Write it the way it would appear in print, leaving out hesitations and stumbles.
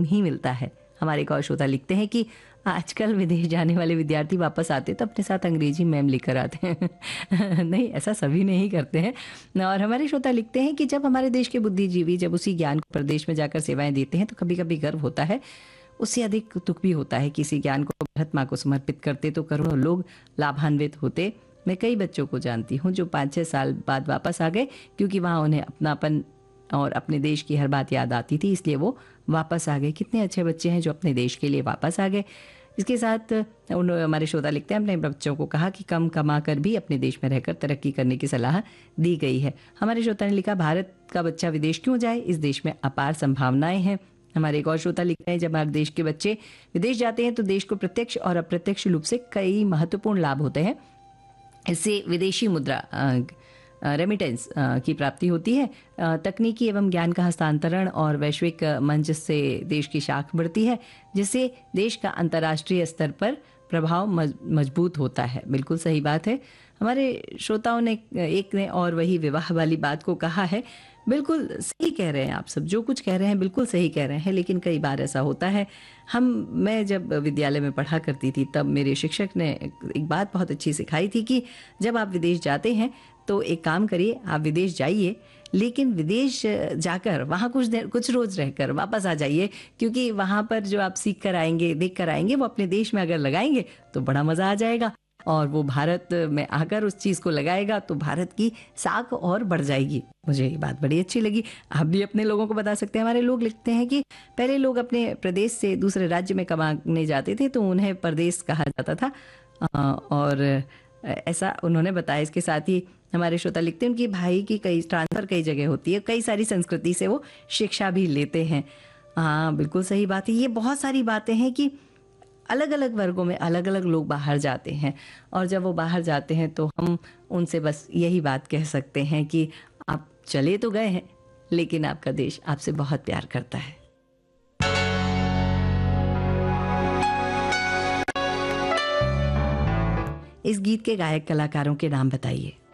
ही मिलता है। हमारे एक और श्रोता लिखते हैं कि आजकल विदेश जाने वाले विद्यार्थी वापस आते तो अपने साथ अंग्रेजी मैम लेकर आते हैं। नहीं, ऐसा सभी नहीं करते हैं। और हमारे श्रोता लिखते हैं कि जब हमारे देश के बुद्धिजीवी जब उसी ज्ञान को प्रदेश में जाकर सेवाएं देते हैं तो कभी कभी गर्व होता है, उससे अधिक दुख भी होता है। किसी ज्ञान को भारत माँ को समर्पित करते तो करोड़ों लोग लाभान्वित होते। मैं कई बच्चों को जानती हूँ जो 5-6 साल बाद वापस आ गए, क्योंकि वहाँ उन्हें अपनापन और अपने देश की हर बात याद आती थी, इसलिए वो वापस आ गए। कितने अच्छे बच्चे हैं जो अपने देश के लिए वापस आ गए। इसके साथ हमारे श्रोता लिखते हैं, अपने बच्चों को कहा कि कम कमा कर भी अपने देश में रहकर तरक्की करने की सलाह दी गई है। हमारे श्रोता ने लिखा, भारत का बच्चा विदेश क्यों जाए, इस देश में अपार संभावनाएं हैं। हमारे एक और श्रोता लिखते हैं, जब हमारे देश के बच्चे विदेश जाते हैं तो देश को प्रत्यक्ष और अप्रत्यक्ष रूप से कई महत्वपूर्ण लाभ होते हैं। इससे विदेशी मुद्रा रेमिटेंस की प्राप्ति होती है, तकनीकी एवं ज्ञान का हस्तांतरण और वैश्विक मंच से देश की शाख बढ़ती है, जिससे देश का अंतर्राष्ट्रीय स्तर पर प्रभाव मजबूत होता है। बिल्कुल सही बात है। हमारे श्रोताओं ने एक ने और वही विवाह वाली बात को कहा है। बिल्कुल सही कह रहे हैं आप सब, जो कुछ कह रहे हैं बिल्कुल सही कह रहे हैं। लेकिन कई बार ऐसा होता है, मैं जब विद्यालय में पढ़ा करती थी तब मेरे शिक्षक ने एक बात बहुत अच्छी सिखाई थी कि जब आप विदेश जाते हैं तो एक काम करिए, आप विदेश जाइए, लेकिन विदेश जाकर वहाँ कुछ रोज रहकर वापस आ जाइए, क्योंकि वहाँ पर जो आप सीख कर आएंगे, देख कर आएंगे, वो अपने देश में अगर लगाएंगे तो बड़ा मजा आ जाएगा। और वो भारत में आकर उस चीज़ को लगाएगा तो भारत की साख और बढ़ जाएगी। मुझे ये बात बड़ी अच्छी लगी। आप भी अपने लोगों को बता सकते हैं। हमारे लोग लिखते हैं कि पहले लोग अपने प्रदेश से दूसरे राज्य में कमाने जाते थे तो उन्हें परदेश कहा जाता था, और ऐसा उन्होंने बताया। इसके साथ ही हमारे श्रोता लिखते हैं, उनकी भाई की कई जगह होती है, कई सारी संस्कृति से वो शिक्षा भी लेते हैं। हाँ, बिल्कुल सही बात है। ये बहुत सारी बातें हैं कि अलग अलग वर्गों में अलग अलग लोग बाहर जाते हैं, और जब वो बाहर जाते हैं तो हम उनसे बस यही बात कह सकते हैं कि आप चले तो गए हैं, लेकिन आपका देश आपसे बहुत प्यार करता है। इस गीत के गायक कलाकारों के नाम बताइए।